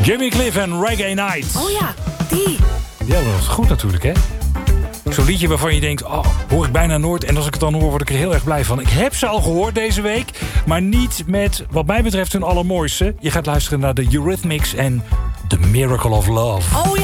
Jimmy Cliff en Reggae Night. Oh ja, die. Ja, dat is goed natuurlijk, hè? Zo'n liedje waarvan je denkt, oh, hoor ik bijna nooit. En als ik het dan hoor, word ik er heel erg blij van. Ik heb ze al gehoord deze week, maar niet met, wat mij betreft, hun allermooiste. Je gaat luisteren naar de Eurythmics en The Miracle of Love. Oh ja.